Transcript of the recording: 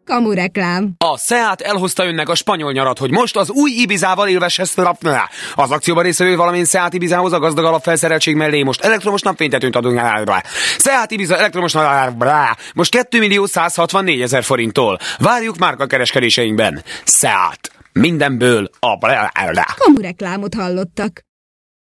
Kamureklám. A Seat elhozta önnek a spanyol nyarat, hogy most az új Ibizával élvezhesse. Az akcióban résztvevő, valamint Seat Ibizához a gazdag alapfelszereltség mellé most elektromos napfénytetőt adunk. Seat Ibiza elektromos most 2.164.000 forinttól. Várjuk márkakereskedéseinkben. Seat. Mindenből a... Kamureklámot hallottak.